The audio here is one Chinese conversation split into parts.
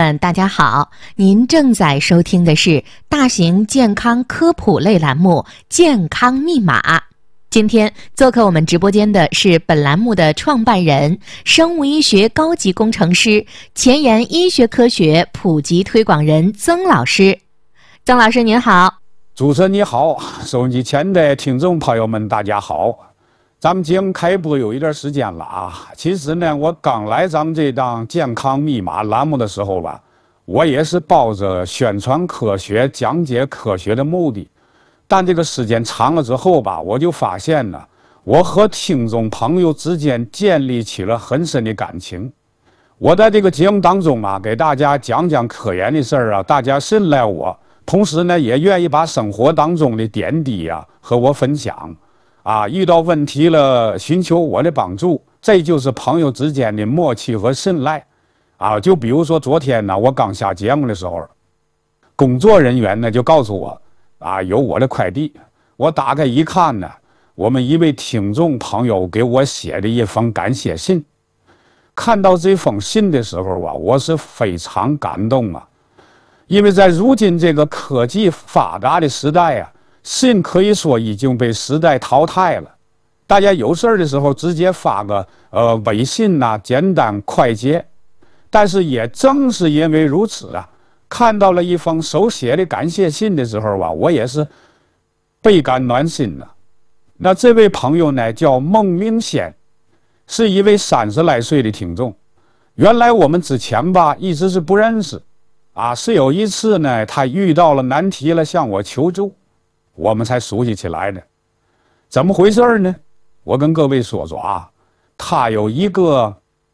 们，大家好！您正在收听的是大型健康科普类栏目《健康密码》。今天做客我们直播间的是本栏目的创办人、生物医学高级工程师、前沿医学科学普及推广人曾老师。曾老师您好。 主持人你好，收音机前的听众朋友们大家好。咱们节目开播有一段时间了啊，其实呢，我刚来咱们这档健康密码栏目的时候吧，我也是抱着宣传科学、讲解科学的目的。但这个时间长了之后吧，我就发现呢，我和听众朋友之间建立起了很深的感情。我在这个节目当中啊，给大家讲讲科研的事儿啊，大家信赖我，同时呢，也愿意把生活当中的点滴啊和我分享。啊，遇到问题了，寻求我的帮助，这就是朋友之间的默契和信赖。啊，就比如说昨天呢，我刚下节目的时候，工作人员呢就告诉我，啊，有我的快递。我打开一看呢，我们一位听众朋友给我写的一封感谢信。看到这封信的时候啊，我是非常感动啊，因为在如今这个科技发达的时代啊。信可以说已经被时代淘汰了，大家有事儿的时候直接发个微信呐，简单快捷。但是也正是因为如此啊，看到了一封手写的感谢信的时候啊，我也是倍感暖心了。那这位朋友呢叫孟令先，是一位30来岁的听众。原来我们之前吧一直是不认识啊，是有一次呢他遇到了难题了，向我求助。我们才熟悉起来的。怎么回事呢？我跟各位说说啊，他有一个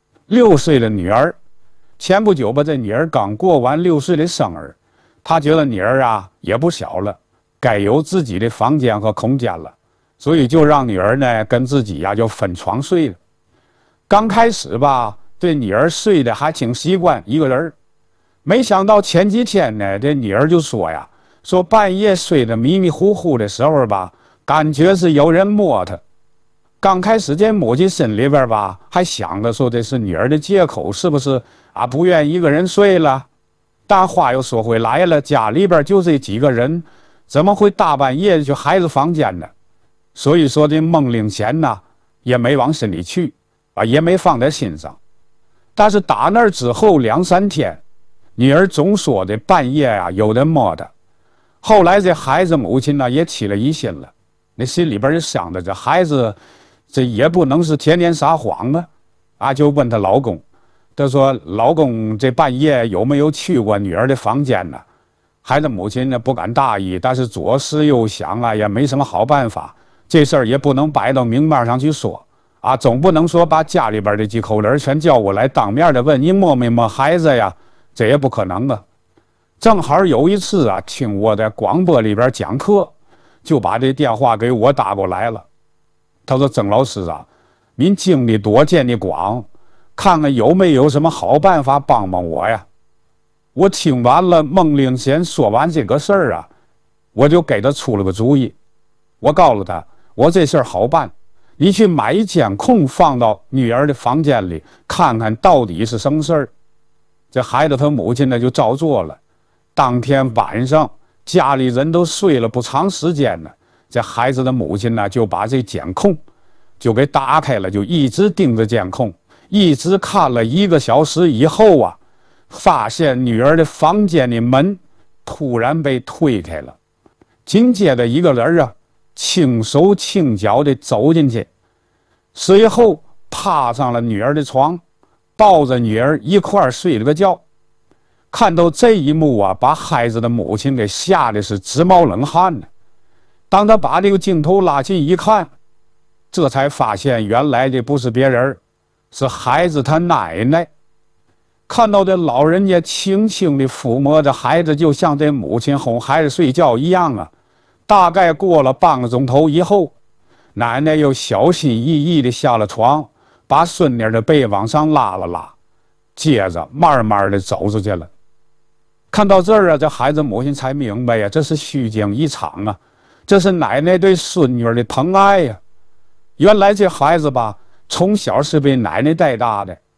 6岁的女儿，前不久吧，这女儿刚过完6岁的生日，他觉得女儿啊也不小了，该有自己的房间和空间了，所以就让女儿呢跟自己呀就分床睡了。刚开始吧，这女儿睡得还挺习惯一个人，没想到前几天呢，这女儿就说呀，说半夜睡得迷迷糊糊的时候吧，感觉是有人摸她。刚开始这母亲心里边吧，还想着说这是女儿的借口，是不是啊？不愿意一个人睡了。但话又说回来了，家里边就这几个人，怎么会大半夜去孩子房间呢？所以说这孟令贤呢，也没往心里去啊，也没放在心上。但是打那之后2、3天，女儿总说的半夜啊有人摸她。后来这孩子母亲呢也起了疑心了，那心里边就想着这孩子这也不能是天天撒谎啊，就问她老公，她说老公这半夜有没有去过女儿的房间呢？孩子母亲呢不敢大意，但是左思右想啊，也没什么好办法，这事儿也不能摆到明面上去说啊，总不能说把家里边的几口人全叫过来当面的问你摸没摸孩子呀，这也不可能啊。正好有一次啊，听我在广播里边讲课，就把这电话给我打过来了。他说：“曾老师啊，您经历多见的广，看看有没有什么好办法帮帮我呀？”我听完了孟令贤说完这个事儿啊，我就给他出了个主意。我告诉他，我这事儿好办，你去买一监控放到女儿的房间里，看看到底是什么事儿。这孩子他母亲呢就照做了。当天晚上，家里人都睡了不长时间呢，这孩子的母亲呢就把这监控就给打开了，就一直盯着监控，一直看了1个小时以后啊，发现女儿的房间的门突然被推开了，紧接着一个人啊轻手轻脚地走进去，随后爬上了女儿的床，抱着女儿一块儿睡了个觉。看到这一幕啊，把孩子的母亲给吓得是直冒冷汗呢。当他把这个镜头拉近一看，这才发现原来这不是别人，是孩子他奶奶。看到这老人家轻轻地抚摸着孩子，就像这母亲哄孩子睡觉一样啊。大概过了半个钟头以后，奶奶又小心翼翼地下了床，把孙女的被往上拉了拉，接着慢慢地走出去了。看到这儿啊，这孩子母亲才明白呀，这是虚惊一场啊，这是奶奶对孙女的疼爱呀。原来这孩子吧，从小是被奶奶带大的，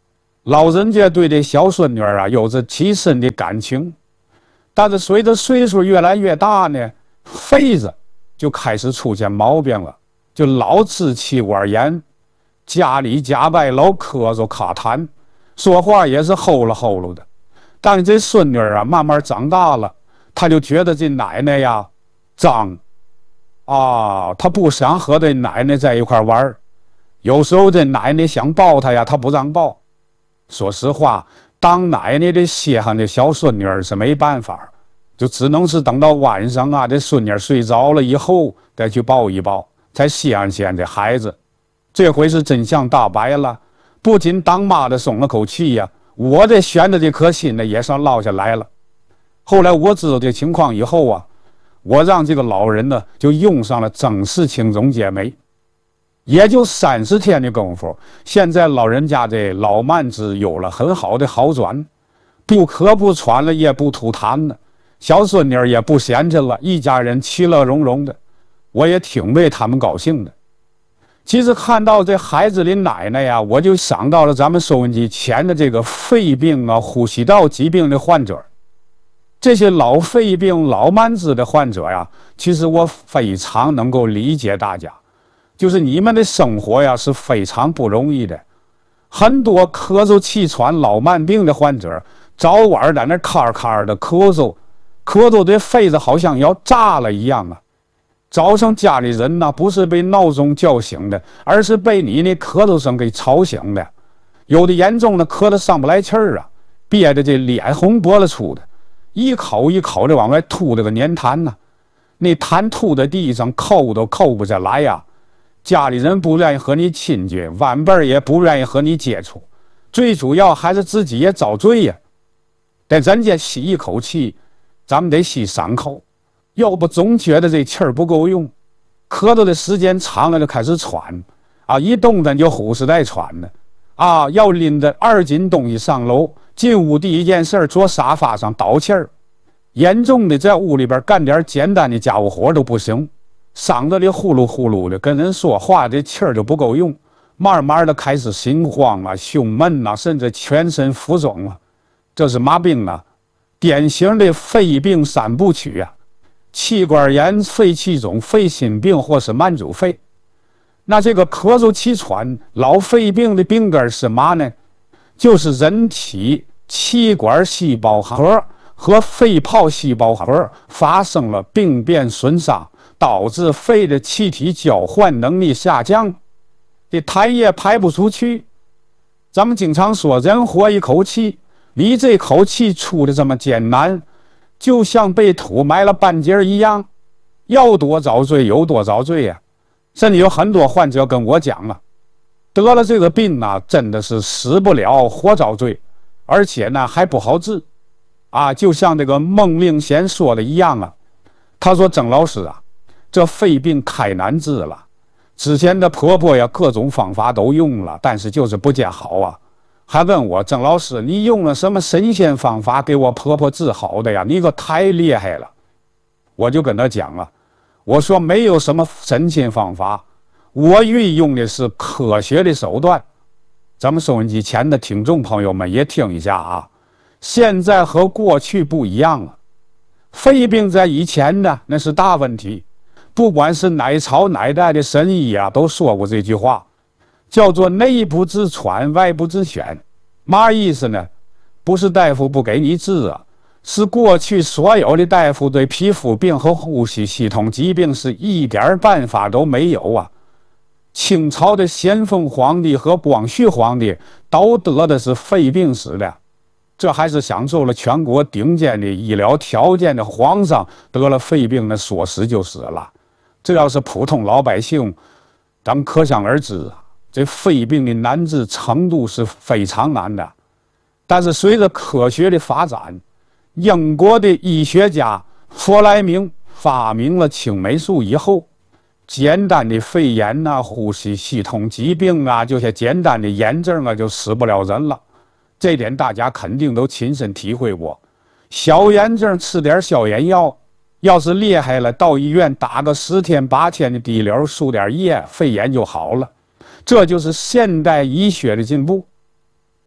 老人家对这小孙女啊有着极深的感情，但是随着岁数越来越大呢，肺子就开始出现毛病了，就老支气管炎，家里家外老咳嗽卡痰，说话也是齁了齁了的。但是这孙女啊慢慢长大了，她就觉得这奶奶呀脏啊，她不想和这奶奶在一块玩，有时候这奶奶想抱她呀，她不让抱。说实话，当奶奶的稀罕的小孙女是没办法，就只能是等到晚上啊，这孙女睡着了以后再去抱一抱，才稀罕些这孩子。这回是真相大白了，不仅当妈的松了口气呀，我这悬的这颗心呢也算落下来了。后来我知道这情况以后啊，我让这个老人呢就用上了整氏青种解酶。也就30天的功夫，现在老人家这老慢支有了很好的好转，不咳不喘了，也不吐痰了，小孙女也不闲着了，一家人其乐融融的，我也挺为他们高兴的。其实看到这孩子的奶奶呀，我就想到了咱们收音机前的这个肺病啊、呼吸道疾病的患者。这些老肺病、老慢支的患者呀，其实我非常能够理解大家。就是你们的生活呀是非常不容易的，很多咳嗽气喘老慢病的患者，早晚在那咔咔的咳嗽，咳嗽的肺子好像要炸了一样啊。早上家里人呢不是被闹钟叫醒的，而是被你那咳嗽声给吵醒的。有的严重的咳得上不来气儿啊，憋得这脸红脖子粗的，一口一口的往外吐这个粘痰呢，那痰吐在地上扣都扣不下来呀。家里人不愿意和你亲近，晚辈也不愿意和你接触，最主要还是自己也遭罪呀。得人家吸一口气，咱们得吸3口，要不总觉得这气儿不够用，咳嗽的时间长了就开始喘啊，一动弹就呼哧带喘的啊，要拎着2斤东西上楼，进屋第一件事坐沙发上倒气儿，严重的在屋里边干点简单的家务活都不行。嗓子里呼噜呼噜的，跟人说话这气儿就不够用，慢慢的开始心慌啊、胸闷啊，甚至全身浮肿啊。这是嘛病啊？典型的肺病3部曲啊：气管炎、肺气肿、肺心病或是慢阻肺。那这个咳嗽气喘老肺病的病根是嘛呢？就是人体气管细胞核和肺泡细胞核发生了病变损伤，导致肺的气体交换能力下降，这痰液排不出去。咱们经常说人活一口气，离这口气出的这么艰难，就像被土埋了半截一样，要多遭罪有多遭罪呀。甚至有很多患者跟我讲了，得了这个病啊，真的是死不了活遭罪，而且呢还不好治啊。就像这个孟令贤说的一样啊，他说曾老师啊，这肺病太难治了，之前的婆婆呀各种方法都用了，但是就是不见好啊。还问我曾老师，你用了什么神仙方法给我婆婆治好的呀？你可太厉害了。我就跟他讲了，我说没有什么神仙方法，我运用的是科学的手段。咱们收音机前的听众朋友们也听一下啊，现在和过去不一样了。肺病在以前呢那是大问题，不管是哪朝哪代的神医啊都说过这句话，叫做内不治喘，外不治癣。嘛意思呢？不是大夫不给你治啊，是过去所有的大夫对皮肤病和呼吸系统疾病是一点办法都没有啊。清朝的咸丰皇帝和光绪皇帝都得的是肺病死的，这还是享受了全国顶尖的医疗条件的皇上得了肺病的说死就死了。这要是普通老百姓，咱们可想而知啊，这肺病的难治程度是非常难的。但是随着科学的发展，英国的医学家弗莱明发明了青霉素以后，简单的肺炎啊、呼吸系统疾病啊，这些简单的炎症啊，就死不了人了。这点大家肯定都亲身体会过。小炎症吃点消炎药，要是厉害了，到医院打个10天8天的滴流，输点液，肺炎就好了。这就是现代医学的进步。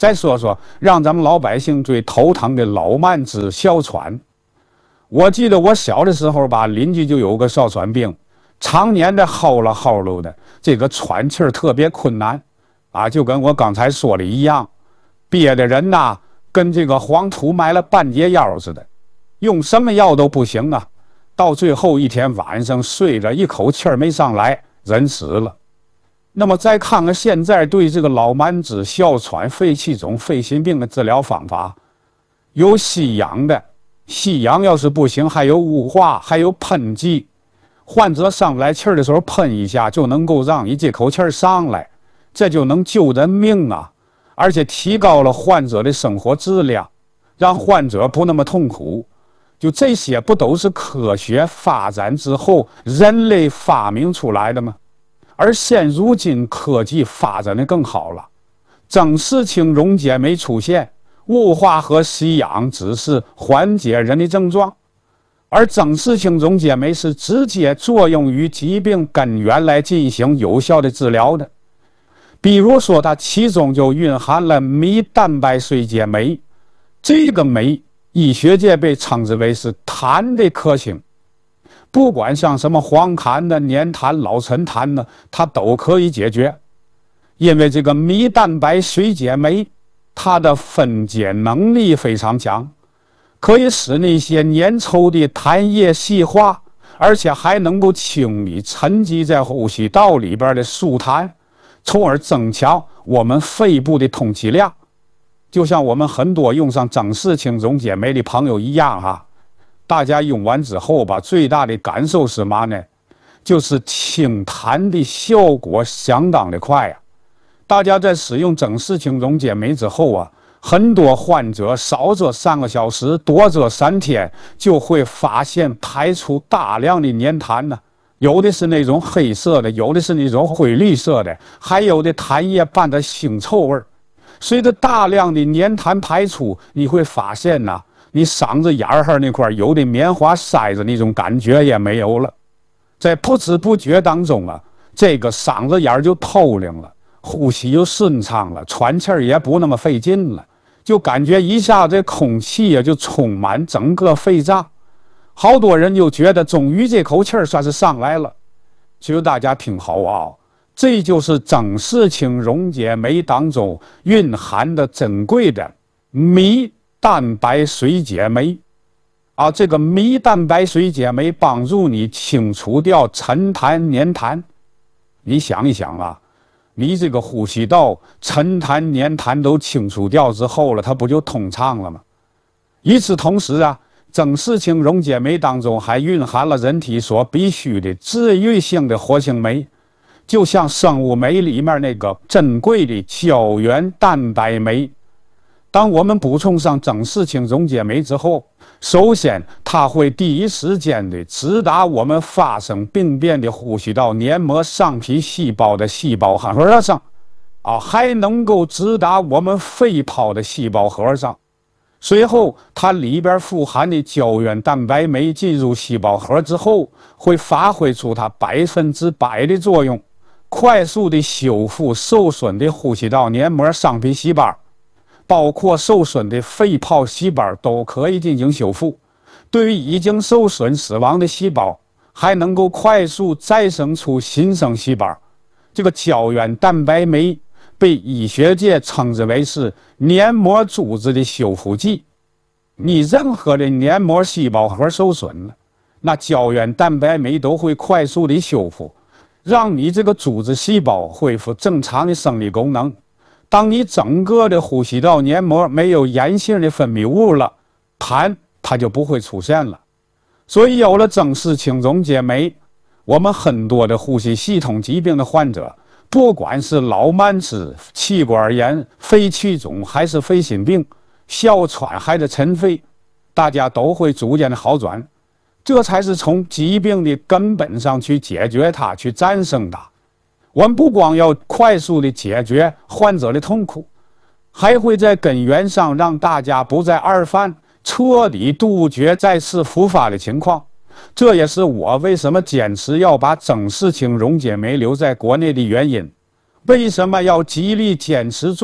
再说说让咱们老百姓最头疼的老慢支、哮喘。我记得我小的时候吧，邻居就有个哮喘病，常年的嚎了嚎噜的，这个喘气儿特别困难啊，就跟我刚才说的一样，憋的人呐，跟这个黄土埋了半截腰似的，用什么药都不行啊。到最后一天晚上睡着，一口气儿没上来，人死了。那么再看看现在对这个老慢支、哮喘、肺气肿、肺心病的治疗方法，有吸氧的，吸氧要是不行，还有雾化，还有喷剂。患者上不来气儿的时候喷一下，就能够让你这口气儿上来，这就能救人命啊！而且提高了患者的生活质量，让患者不那么痛苦。就这些不都是科学发展之后人类发明出来的吗？而现如今科技发展的更好了，正视氢溶解酶出现，雾化和吸氧只是缓解人的症状，而正视氢溶解酶是直接作用于疾病根源来进行有效的治疗的。比如说它其中就蕴含了醚蛋白水解酶，这个酶医学界被称之为是痰的克星，不管像什么黄痰的、粘痰、老陈痰呢，它都可以解决。因为这个醚蛋白水解酶，它的分解能力非常强，可以使那些粘稠的痰液细化，而且还能够清理沉积在呼吸道里边的俗痰，从而增强我们肺部的通气量。就像我们很多用上正视氢溶解酶的朋友一样哈，大家用完之后吧，最大的感受是嘛呢？就是清痰的效果相当的快啊！大家在使用正视氢溶解酶之后啊，很多患者少则3个小时，多则3天，就会发现排出大量的粘痰呢。有的是那种黑色的，有的是那种灰绿色的，还有的痰液伴着腥臭味儿。随着大量的粘痰排出，你会发现呐，你嗓子眼儿那块有的棉花塞子那种感觉也没有了，在不知不觉当中啊，这个嗓子眼儿就透亮了，呼吸就顺畅了，喘气儿也不那么费劲了，就感觉一下这空气也就充满整个肺脏。好多人就觉得终于这口气儿算是上来了。其实大家听好啊，这就是正视氢溶解酶当中蕴含的珍贵的醚蛋白水解酶啊，这个醚蛋白水解酶帮助你清除掉沉痰粘痰。你想一想啊，你这个呼吸道沉痰粘痰都清除掉之后了，它不就通畅了吗？与此同时啊，正视氢溶解酶当中还蕴含了人体所必需的治愈性的活性酶，就像生物酶里面那个珍贵的胶原蛋白酶。当我们补充上正视氢溶解酶之后，首先它会第一时间的直达我们发生病变的呼吸道黏膜上皮细胞的细胞核上啊，还能够直达我们肺泡的细胞核上。随后它里边富含的胶原蛋白酶进入细胞核之后，会发挥出它100%的作用，快速的修复受损的呼吸道黏膜上皮细胞，包括受损的肺泡细胞都可以进行修复。对于已经受损死亡的细胞，还能够快速再生出新生细胞。这个胶原蛋白酶被医学界称之为是黏膜组织的修复剂。你任何的黏膜细胞核受损了，那胶原蛋白酶都会快速的修复，让你这个组织细胞恢复正常的生理功能。当你整个的呼吸道黏膜没有炎性的分泌物了，痰它就不会出现了。所以有了正视氢溶解酶，我们很多的呼吸系统疾病的患者，不管是老慢支、气管炎、肺气肿，还是肺心病、哮喘，还是尘肺，大家都会逐渐的好转。这才是从疾病的根本上去解决它，去战胜它。我们不光要快速的解决患者的痛苦，还会在根源上让大家不再二犯，彻底杜绝再次复发的情况。这也是我为什么坚持要把正视氢溶解酶留在国内的原因。为什么要极力坚持做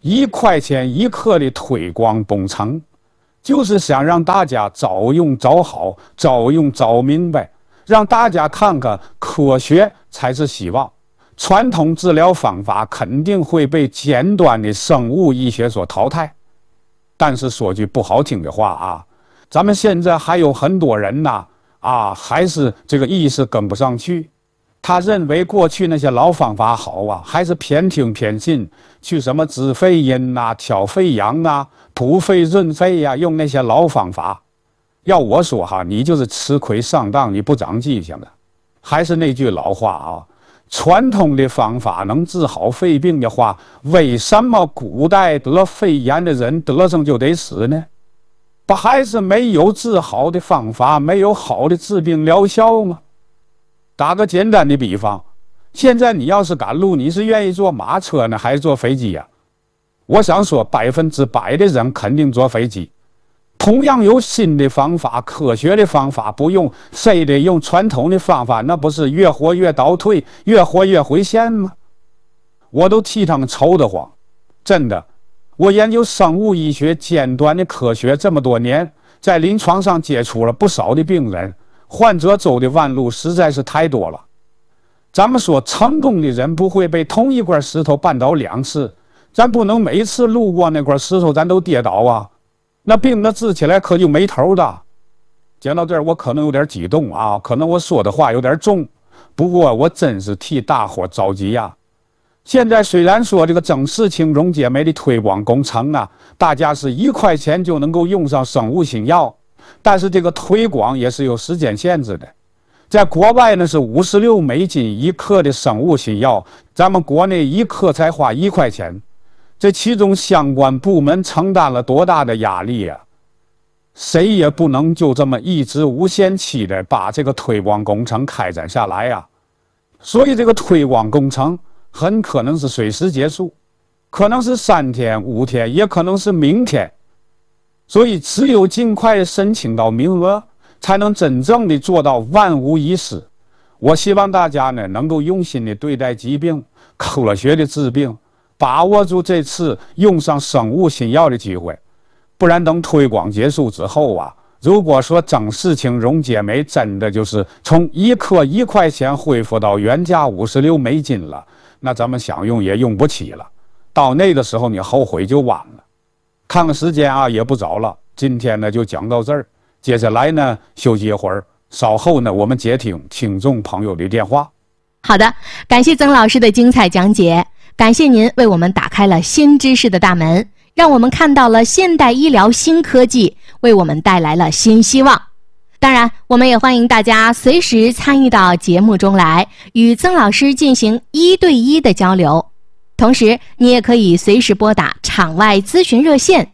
1块钱1克的推广工程，就是想让大家早用早好，早用早明白，让大家看看科学才是希望。传统治疗方法肯定会被尖端的生物医学所淘汰。但是说句不好听的话啊，咱们现在还有很多人呐还是这个意识跟不上去。他认为过去那些老方法好啊，还是偏听偏信，去什么滋肺阴啊、挑肺阳啊、补肺润肺呀，用那些老方法。要我说哈，你就是吃亏上当，你不长记性了。还是那句老话啊，传统的方法能治好肺病的话，为什么古代得肺炎的人得上就得死呢？不还是没有治好的方法，没有好的治病疗效吗？打个简单的比方，现在你要是赶路，你是愿意坐马车呢，还是坐飞机呀？我想说100%的人肯定坐飞机。同样有新的方法、科学的方法不用，非得用传统的方法，那不是越活越倒退，越活越回线吗？我都替他们愁得慌，真的。我研究生物医学尖端的科学这么多年，在临床上接触了不少的病人，患者走的弯路实在是太多了。咱们说成功的人不会被同一块石头绊倒2次，咱不能每次路过那块石头咱都跌倒啊，那病那治起来可就没头的。讲到这儿我可能有点激动啊，可能我说的话有点重，不过我真是替大伙着急呀。现在虽然说这个曾氏青溶解酶的推广工程啊，大家是1块钱就能够用上生物新药，但是这个推广也是有时间限制的。在国外呢是56美金1克的生物新药，咱们国内1克才花1块钱，这其中相关部门承担了多大的压力啊！谁也不能就这么一直无限期的把这个推广工程开展下来啊！所以这个推广工程很可能是随时结束，可能是3天5天，也可能是明天。所以只有尽快申请到名额，才能真正的做到万无一失。我希望大家呢能够用心的对待疾病，科学的治病，把握住这次用上生物新药的机会。不然等推广结束之后啊，如果说曾氏青溶解酶真的就是从1克1块钱恢复到原价56美金了，那咱们想用也用不起了，到那个时候你后悔就晚了。看看时间啊，也不早了，今天呢就讲到这儿，接下来呢休息一会儿，稍后呢我们接听听众朋友的电话。 好的，感谢曾老师的精彩讲解，感谢您为我们打开了新知识的大门，让我们看到了现代医疗新科技，为我们带来了新希望。当然，我们也欢迎大家随时参与到节目中来，与曾老师进行1对1的交流。同时，你也可以随时拨打场外咨询热线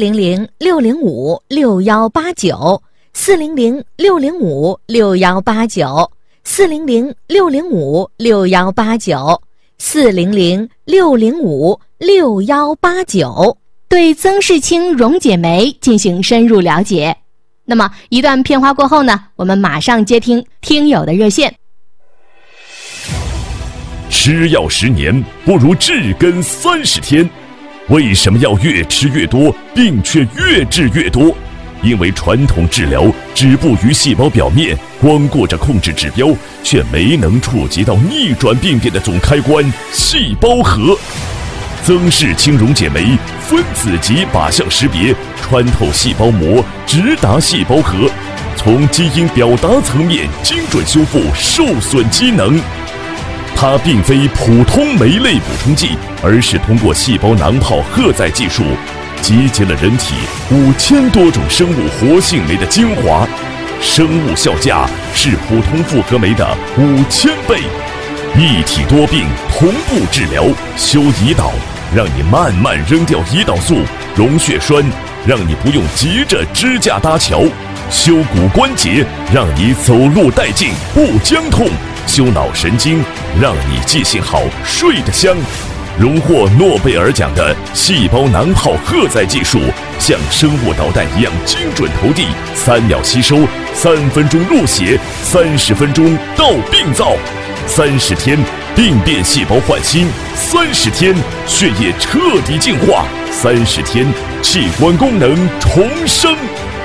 400-605-6189 400-605-6189 400-605-6189 400-605-6189，对曾氏青溶解酶进行深入了解。那么一段片花过后呢，我们马上接听听友的热线。 吃药10年不如治根30天，为什么要越吃越多，病却越治越多？因为传统治疗止步于细胞表面，光顾着控制指标，却没能触及到逆转病变的总开关——细胞核。曾氏青溶解酶分子级靶向识别，穿透细胞膜，直达细胞核，从基因表达层面精准修复受损机能。它并非普通酶类补充剂，而是通过细胞囊泡荷载技术，集结了人体5000多种生物活性酶的精华，生物效价是普通复合酶的5000倍。一体多病，同步治疗，修胰岛，让你慢慢扔掉胰岛素；溶血栓，让你不用急着支架搭桥；修骨关节，让你走路带劲不僵痛；修脑神经，让你记性好睡得香。荣获诺贝尔奖的细胞囊泡荷载技术，像生物导弹一样精准投递，3秒吸收，3分钟入血，30分钟到病灶，30天病变细胞换新，30天血液彻底净化，30天器官功能重生。